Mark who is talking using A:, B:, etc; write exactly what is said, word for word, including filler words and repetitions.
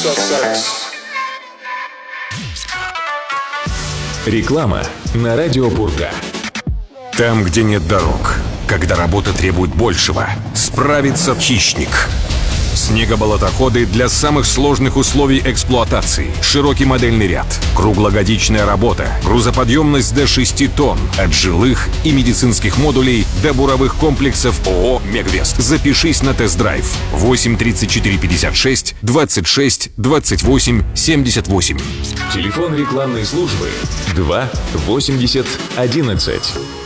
A: Реклама на радио Бурга. Там, где нет дорог, когда работа требует большего, справится хищник. Снегоболотоходы для самых сложных условий эксплуатации. Широкий модельный ряд. Круглогодичная работа. Грузоподъемность до шести тонн. От жилых и медицинских модулей до буровых комплексов ООО «Мегвест». Запишись на тест-драйв. восемь тридцать четыре пятьдесят шесть двадцать шесть двадцать восемь семьдесят восемь. Телефон рекламной службы два восемьдесят одиннадцать.